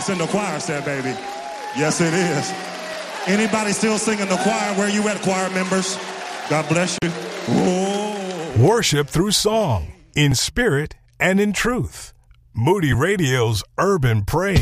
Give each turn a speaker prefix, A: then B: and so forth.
A: voice in the choir said, baby. Yes, it is. Anybody still singing the choir? Where you at, choir members? God bless you. Whoa.
B: Worship through song, in spirit and in truth. Moody Radio's Urban Praise.